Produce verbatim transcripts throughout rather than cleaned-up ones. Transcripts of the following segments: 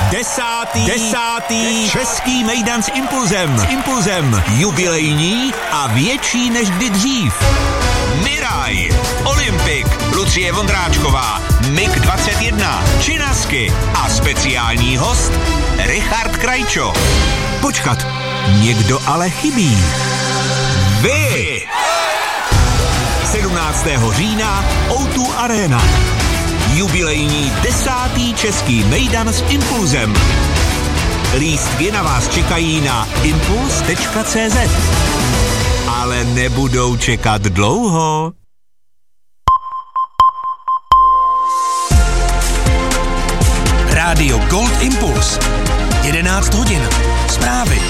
Desátý, desátý český mejdan s Impulzem. S Impulzem. Jubilejní a větší než kdy dřív. Miraj, Olympik, Lucie Vondráčková, Mik dvacet jedna, Činasky a speciální host Richard Krajčo. Počkat, někdo ale chybí. Vy! sedmnáctého října ó dva Arena. Jubilejní desátý český mejdan s Impulzem. Lístky na vás čekají na impuls tečka cé zet. Ale nebudou čekat dlouho. Rádio Gold Impuls. jedenáct hodin. Zprávy.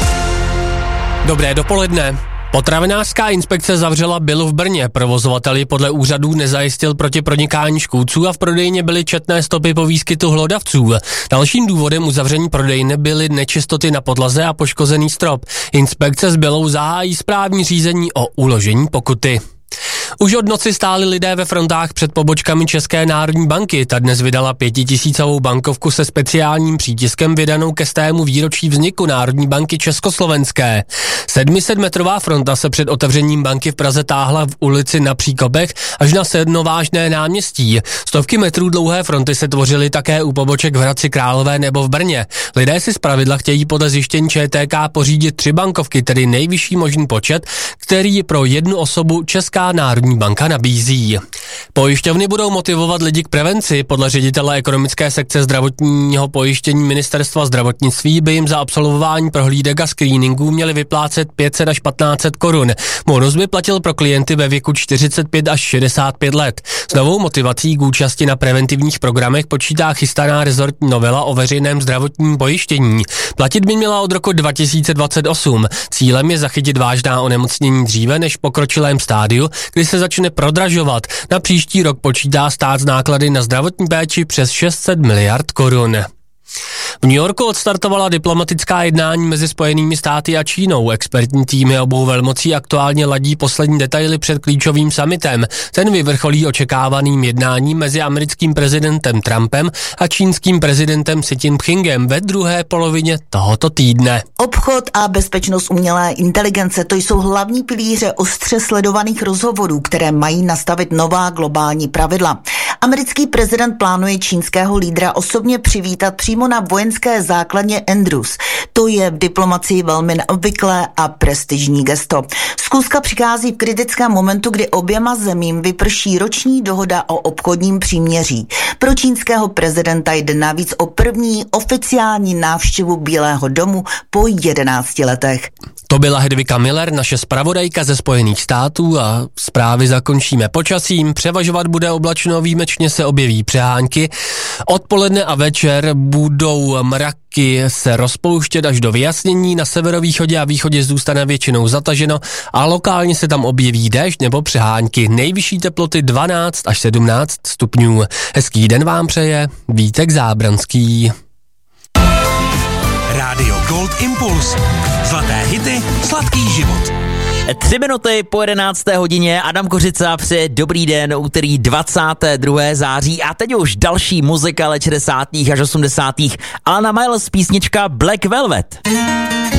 Dobré dopoledne. Potravinářská inspekce zavřela Billu v Brně. Provozovatel ji podle úřadů nezajistil proti pronikání škůdců a v prodejně byly četné stopy po výskytu hlodavců. Dalším důvodem uzavření prodejny byly nečistoty na podlaze a poškozený strop. Inspekce s Billou zahájí správní řízení o uložení pokuty. Už od noci stáli lidé ve frontách před pobočkami České národní banky. Ta dnes vydala pětitisícovou bankovku se speciálním přítiskem vydanou ke stému výročí vzniku Národní banky československé. sedmisetmetrová fronta se před otevřením banky v Praze táhla v ulici Na Příkopech až na Sednovážné náměstí. Stovky metrů dlouhé fronty se tvořily také u poboček v Hradci Králové nebo v Brně. Lidé si zpravidla chtějí podle zjištění ČTK pořídit tři bankovky, tedy nejvyšší možný počet, který pro jednu osobu Česká národní banka nabízí. Pojišťovny budou motivovat lidi k prevenci. Podle ředitele ekonomické sekce zdravotního pojištění Ministerstva zdravotnictví by jim za absolvování prohlídek a screeningů měli vyplácet pět set až patnáct set korun. Bonus by platil pro klienty ve věku čtyřicet pět až šedesát pět let. S novou motivací k účasti na preventivních programech počítá chystaná rezortní novela o veřejném zdravotním pojištění. Platit by měla od roku dva tisíce dvacet osm. Cílem je zachytit vážná onemocnění dříve než v pokročilém stádiu, kdy se začne prodražovat. Na příští rok počítá stát z náklady na zdravotní péči přes šest set miliard korun. V New Yorku odstartovala diplomatická jednání mezi Spojenými státy a Čínou. Expertní týmy obou velmocí aktuálně ladí poslední detaily před klíčovým summitem. Ten vyvrcholí očekávaným jednáním mezi americkým prezidentem Trumpem a čínským prezidentem Xi Jinpingem ve druhé polovině tohoto týdne. Obchod a bezpečnost umělé inteligence, to jsou hlavní pilíře ostře sledovaných rozhovorů, které mají nastavit nová globální pravidla. Americký prezident plánuje čínského lídra osobně přivítat přímo na vojenské základně Andrews. To je v diplomacii velmi neobvyklé a prestižní gesto. Zkuska přichází v kritickém momentu, kdy oběma zemím vyprší roční dohoda o obchodním příměří. Pro čínského prezidenta jde navíc o první oficiální návštěvu Bílého domu po jedenácti letech. To byla Hedvika Miller, naše zpravodajka ze Spojených států, a zprávy zakončíme počasím. Převažovat bude oblačno, výjimečně se objeví přehánky. Odpoledne a večer budou mraky se rozpouštět až do vyjasnění. Na severovýchodě a východě zůstane většinou zataženo a lokálně se tam objeví déšť nebo přehánky. Nejvyšší teploty dvanáct až sedmnáct stupňů. Hezký den vám přeje Vítek Zábranský. Rádio Gold Impuls. Zlaté hity, sladký život. Tři minuty po jedenácté hodině, Adam Kořica přeje dobrý den, úterý dvacátého druhého září a teď už další muzika let šedesátých až osmdesátých Alana Miles, písnička Black Velvet.